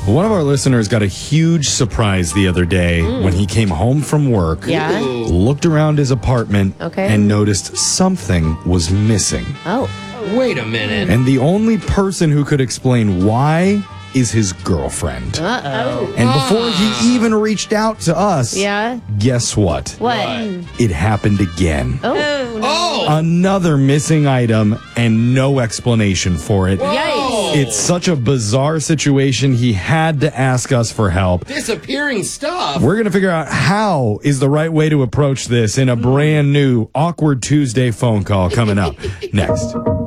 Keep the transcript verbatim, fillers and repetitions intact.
One of our listeners got a huge surprise the other day mm. when he came home from work, yeah. looked around his apartment, okay. and noticed something was missing. Oh. Wait a minute. And the only person who could explain why is his girlfriend. Uh-oh. And before he even reached out to us, yeah. guess what? What? It happened again. Oh. Oh. oh. Another missing item and no explanation for it. Yikes. It's such a bizarre situation. He had to ask us for help. Disappearing stuff. We're going to figure out how is the right way to approach this in a brand new Awkward Tuesday phone call coming up next.